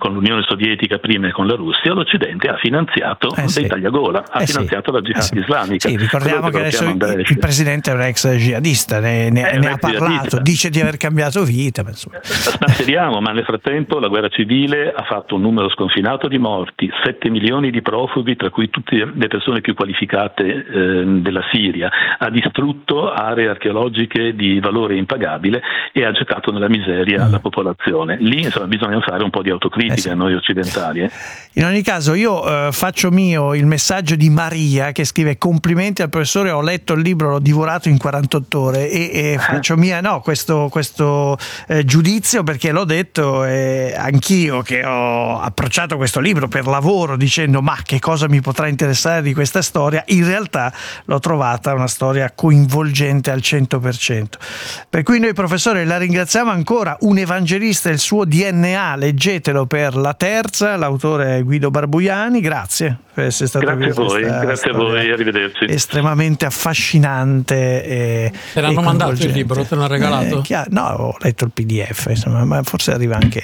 con l'Unione Sovietica prima e con la Russia, l'Occidente ha finanziato dei tagliagola, ha finanziato la jihad islamica. Sì, ricordiamo che adesso il presidente è un ex jihadista, ne ha parlato, dice di aver cambiato vita. Speriamo, ma nel frattempo la guerra civile ha fatto un numero sconfinato di morti, 7 milioni di profughi, tra cui tutte le persone più qualificate della Siria, ha distrutto aree archeologiche di valore impagabile e ha gettato nella miseria la popolazione. Lì insomma bisogna fare un po' di autocritica noi occidentali. In ogni caso io faccio mio il messaggio di Maria che scrive: complimenti al professore, ho letto il libro, l'ho divorato in 48 ore e faccio mia questo giudizio, perché l'ho detto anch'io che ho approcciato questo libro per lavoro dicendo ma che cosa mi potrà interessare di questa storia. In realtà l'ho trovata una storia coinvolgente al 100%, per cui noi professore la ringraziamo ancora. Un evangelista e il suo DNA, leggetelo per La Terza, l'autore è Guido Barbuiani. Grazie per essere stato qui. Grazie a voi, arrivederci. Estremamente affascinante. Te l'hanno mandato il libro, te l'hanno regalato? No, ho letto il PDF, insomma, ma forse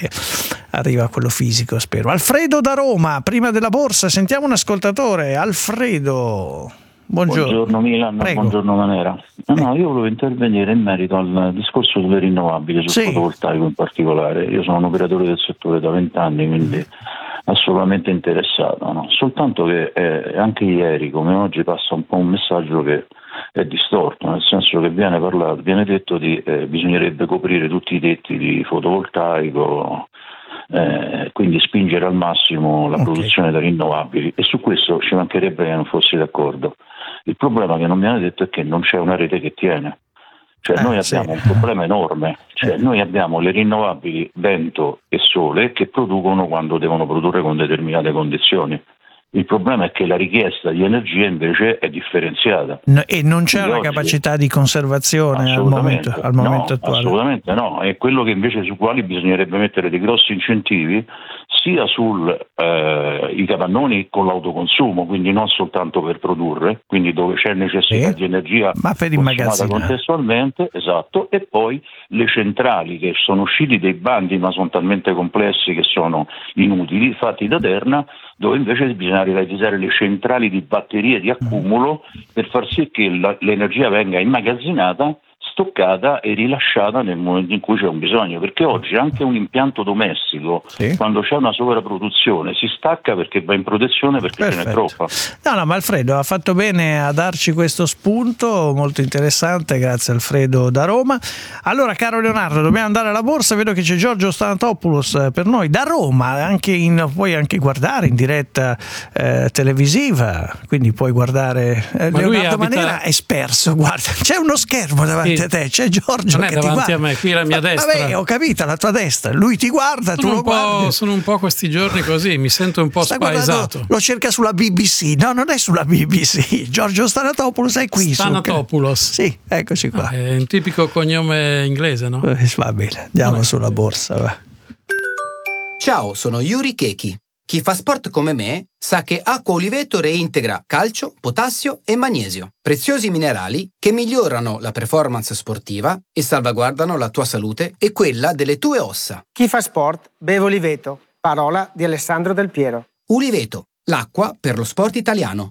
arriva quello fisico, spero. Alfredo da Roma, prima della borsa, sentiamo un ascoltatore. Alfredo, buongiorno Milan, prego. Buongiorno Manera. No, io volevo intervenire in merito al discorso sulle rinnovabili, sul fotovoltaico in particolare. Io sono un operatore del settore da 20 anni, quindi assolutamente interessato, no? Soltanto che anche ieri come oggi passa un po' un messaggio che è distorto, nel senso che viene detto bisognerebbe coprire tutti i tetti di fotovoltaico, quindi spingere al massimo la produzione da rinnovabili, e su questo ci mancherebbe che non fossi d'accordo. Il problema che non viene detto è che non c'è una rete che tiene. Cioè noi abbiamo un problema enorme, noi abbiamo le rinnovabili vento e sole che producono quando devono produrre con determinate condizioni. Il problema è che la richiesta di energia invece è differenziata. E non c'è una capacità di conservazione al momento attuale. Assolutamente no, è quello che invece su quali bisognerebbe mettere dei grossi incentivi, sia sui capannoni con l'autoconsumo, quindi non soltanto per produrre, quindi dove c'è necessità di energia ma per consumata contestualmente, esatto, e poi le centrali che sono usciti dei bandi ma sono talmente complessi che sono inutili, fatti da Terna, dove invece bisogna realizzare le centrali di batterie di accumulo per far sì che l'energia venga immagazzinata, stoccata e rilasciata nel momento in cui c'è un bisogno, perché oggi anche un impianto domestico, quando c'è una sovrapproduzione, si stacca perché va in protezione perché ce n'è troppa. No, ma Alfredo ha fatto bene a darci questo spunto molto interessante, grazie Alfredo da Roma. Allora, caro Leonardo, dobbiamo andare alla borsa, vedo che c'è Giorgio Stanatopoulos per noi da Roma, puoi anche guardare in diretta televisiva, quindi puoi guardare Leonardo Manera è sperso, guarda, c'è uno schermo davanti a te, c'è Giorgio non è che davanti ti guarda. a me, qui la mia destra. Vabbè, ho capito, la tua destra, lui ti guarda, tu lo guardi. Sono un po' questi giorni così, mi sento un po' spaesato. Lo cerca sulla BBC, no, non è sulla BBC, Giorgio Stanatopoulos è qui. Stanatopoulos. Sì, eccoci qua. È un tipico cognome inglese, no? Va bene, andiamo sulla borsa. Va. Ciao, sono Yuri Keki. Chi fa sport come me sa che Acqua Oliveto reintegra calcio, potassio e magnesio, preziosi minerali che migliorano la performance sportiva e salvaguardano la tua salute e quella delle tue ossa. Chi fa sport beve Oliveto, parola di Alessandro Del Piero. Oliveto, l'acqua per lo sport italiano.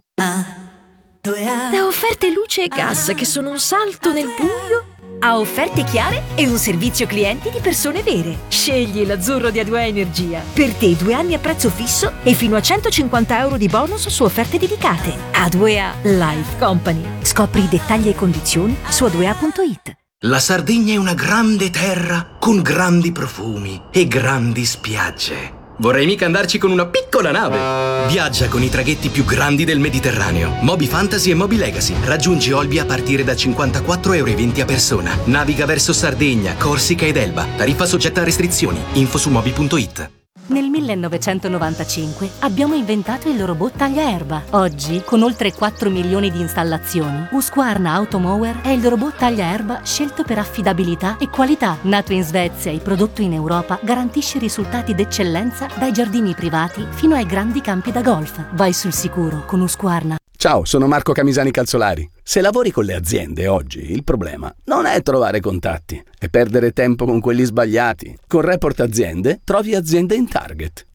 Da offerte luce e gas che sono un salto nel buio a offerte chiare e un servizio clienti di persone vere. Scegli l'azzurro di A2A Energia. Per te 2 anni a prezzo fisso e fino a 150 euro di bonus su offerte dedicate. A2A Life Company. Scopri i dettagli e condizioni su a2a.it. La Sardegna è una grande terra con grandi profumi e grandi spiagge. Vorrei mica andarci con una piccola nave. Viaggia con i traghetti più grandi del Mediterraneo. Moby Fantasy e Moby Legacy. Raggiungi Olbia a partire da 54,20 € a persona. Naviga verso Sardegna, Corsica ed Elba. Tariffa soggetta a restrizioni. Info su moby.it. Nel 1995 abbiamo inventato il robot tagliaerba. Oggi, con oltre 4 milioni di installazioni, Husqvarna Automower è il robot tagliaerba scelto per affidabilità e qualità. Nato in Svezia e prodotto in Europa, garantisce risultati d'eccellenza dai giardini privati fino ai grandi campi da golf. Vai sul sicuro con Husqvarna. Ciao, sono Marco Camisani Calzolari. Se lavori con le aziende oggi, il problema non è trovare contatti, è perdere tempo con quelli sbagliati. Con Report Aziende trovi aziende in target.